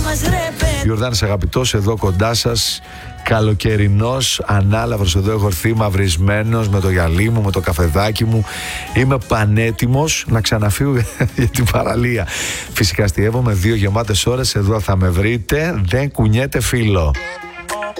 Ιορδάνης αγαπητός, εδώ κοντά σας, καλοκαιρινός, ανάλαβρος, εδώ έχω έρθει μαυρισμένος με το γυαλί μου, με το καφεδάκι μου. Είμαι πανέτοιμος να ξαναφύγω για την παραλία. Φυσικά αστιεύομαι 2 γεμάτες ώρες, εδώ θα με βρείτε, δεν κουνιέται φίλο.